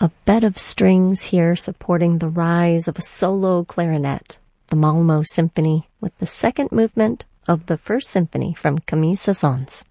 A bed of strings here supporting the rise of a solo clarinet, the Malmo Symphony, with the second movement of the first symphony from Camille Saint-Saëns.